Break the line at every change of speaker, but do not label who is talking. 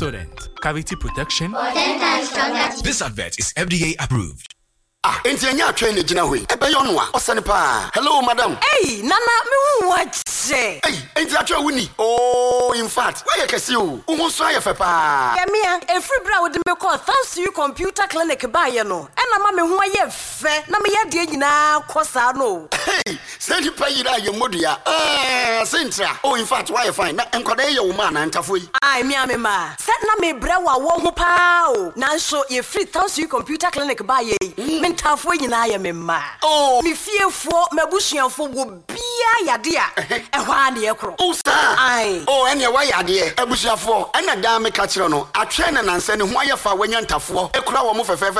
Pepsodent, cavity protection.
This advert is FDA approved.
Entianya train the Jina way. Ebayonwa, Osanipa. Hello, madam.
Hey, Nana, me what say?
Hey, Entiacho Winnie. Oh, in fact, why you can see you? Umusaya Fepa.
Yamia, a free bra with me call thanks to you computer clinic by you know. And I'm a who I have fair. Na me ya now, Cosano.
Hey, send you pay your modia. Sintra. Oh, in fact, why you find that Encodeya woman and Tafui?
I me ma. Set na me brewa wo pow. Now show you free thanks to you computer clinic by ye. Tafo nyina ya memma me fiefo mabusuafo wo bia yade a ehwa na ekro
ai ene wa yade abusuafo ena da me ka kire no atwe na nanse ne ho ayefa wanya ntafo ekura wo mo fefefe